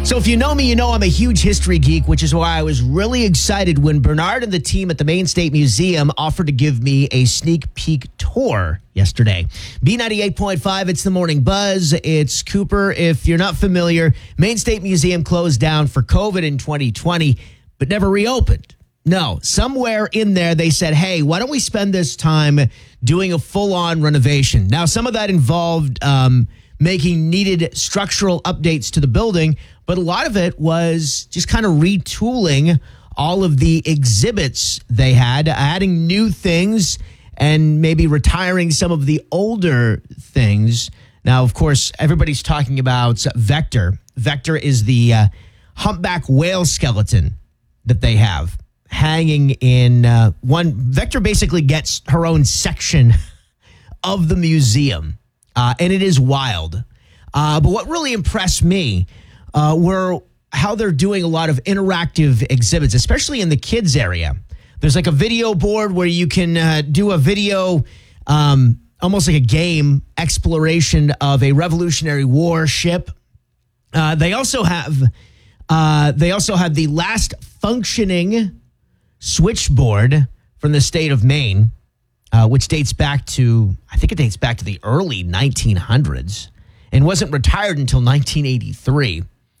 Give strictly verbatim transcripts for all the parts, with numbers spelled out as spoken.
So if you know me, you know I'm a huge history geek, which is why I was really excited when Bernard and the team at the Maine State Museum offered to give me a sneak peek tour yesterday. B ninety-eight point five, it's the Morning Buzz. It's Cooper. If you're not familiar, Maine State Museum closed down for COVID in twenty twenty, but never reopened. No, somewhere in there they said, hey, why don't we spend this time doing a full-on renovation? Now, some of that involved um, making needed structural updates to the building, but a lot of it was just kind of retooling all of the exhibits they had, adding new things and maybe retiring some of the older things. Now, of course, everybody's talking about Vector. Vector is the uh, humpback whale skeleton that they have hanging in uh, one. Vector basically gets her own section of the museum, uh, and it is wild. Uh, but what really impressed me Uh, were how they're doing a lot of interactive exhibits, especially in the kids area. There's like a video board where you can uh, do a video, um, almost like a game exploration of a Revolutionary War ship. Uh, they also have uh, they also have the last functioning switchboard from the state of Maine, uh, which dates back to, I think it dates back to the early nineteen hundreds and wasn't retired until nineteen eighty-three.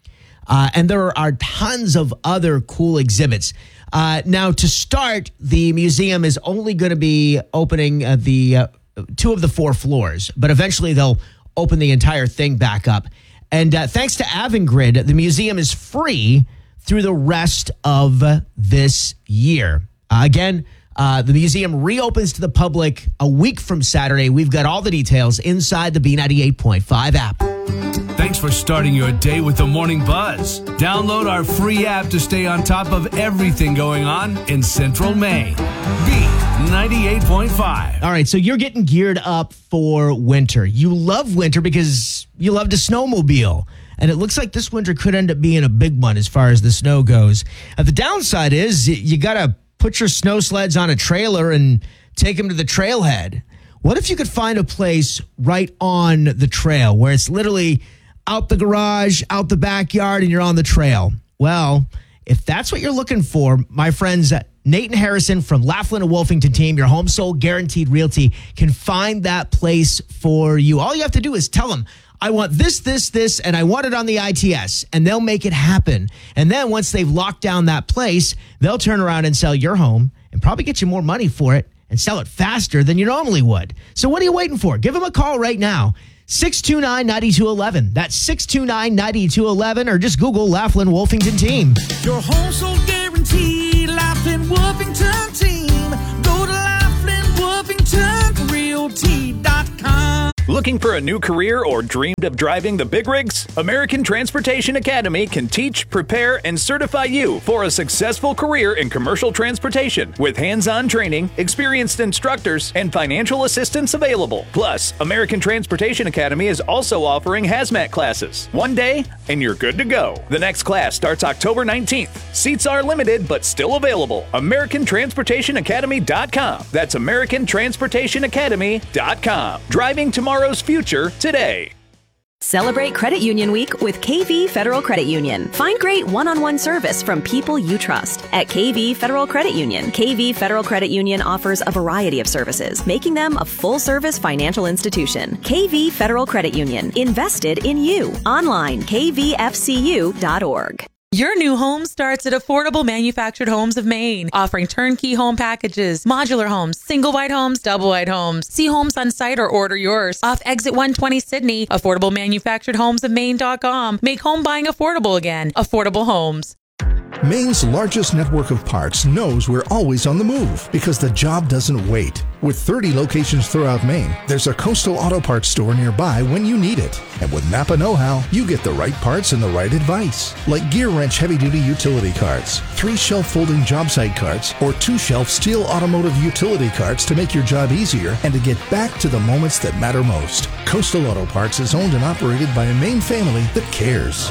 Uh, and there are tons of other cool exhibits. Uh, now, to start, the museum is only going to be opening uh, the uh, two of the four floors, but eventually they'll open the entire thing back up. And uh, thanks to Avangrid, the museum is free through the rest of this year. Uh, again, uh, the museum reopens to the public a week from Saturday. We've got all the details inside the B ninety-eight point five app. Thanks for starting your day with the Morning Buzz. Download our free app to stay on top of everything going on in Central Maine. B ninety-eight point five. All right, so you're getting geared up for winter. You love winter because you love to snowmobile. And it looks like this winter could end up being a big one as far as the snow goes. Uh, the downside is you got to put your snow sleds on a trailer and take them to the trailhead. What if you could find a place right on the trail where it's literally out the garage, out the backyard, and you're on the trail? Well, if that's what you're looking for, my friends, Nate and Harrison from Laughlin and Wolfington team, your home sold guaranteed realty, can find that place for you. All you have to do is tell them, I want this, this, this, and I want it on the I T S, and they'll make it happen. And then once they've locked down that place, they'll turn around and sell your home and probably get you more money for it and sell it faster than you normally would. So what are you waiting for? Give them a call right now. six two nine, nine two one one. That's six two nine, nine two one one, or just Google Laughlin Wolfington team. Your home sold guaranteed, Laughlin Wolfington team. Go to Laughlin Wolfington Realty dot com. Looking for a new career or dreamed of driving the big rigs? American Transportation Academy can teach, prepare, and certify you for a successful career in commercial transportation with hands-on training, experienced instructors, and financial assistance available. Plus, American Transportation Academy is also offering hazmat classes. One day, and you're good to go. The next class starts October nineteenth. Seats are limited, but still available. American Transportation Academy dot com. That's American Transportation Academy dot com. Driving tomorrow's future today. Celebrate Credit Union Week with K V Federal Credit Union. Find great one-on-one service from people you trust at K V Federal Credit Union. K V Federal Credit Union offers a variety of services, making them a full-service financial institution. K V Federal Credit Union. Invested in you. Online, k v f c u dot org. Your new home starts at Affordable Manufactured Homes of Maine, offering turnkey home packages, modular homes, single wide homes, double wide homes. See homes on site or order yours. Off Exit one twenty Sydney, affordable manufactured homes of maine dot com. Make home buying affordable again. Affordable Homes. Maine's largest network of parts knows we're always on the move because the job doesn't wait. With thirty locations throughout Maine, there's a Coastal Auto Parts store nearby when you need it. And with Napa Know-How, you get the right parts and the right advice. Like Gear Wrench heavy-duty utility carts, three shelf folding job site carts, or two shelf steel automotive utility carts to make your job easier and to get back to the moments that matter most. Coastal Auto Parts is owned and operated by a Maine family that cares.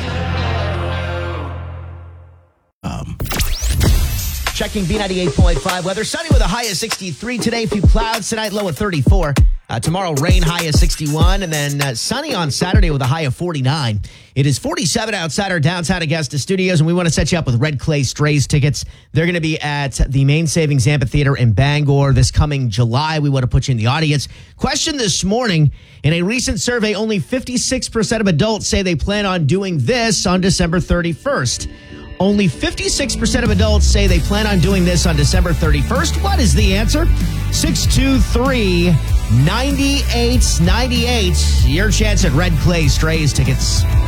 Um. Checking B ninety-eight point five weather. Sunny with a high of sixty-three today. A few clouds tonight, low of thirty-four. Uh, tomorrow, rain, high of sixty-one, and then uh, sunny on Saturday with a high of forty-nine. It is forty-seven outside our downtown Augusta studios, and we want to set you up with Red Clay Strays tickets. They're going to be at the Main Savings Amphitheater in Bangor this coming July. We want to put you in the audience. Question this morning, in a recent survey, only fifty-six percent of adults say they plan on doing this on December thirty-first. Only fifty-six percent of adults say they plan on doing this on December thirty-first. What is the answer? six two three, nine eight nine eight. Your chance at Red Clay Strays tickets.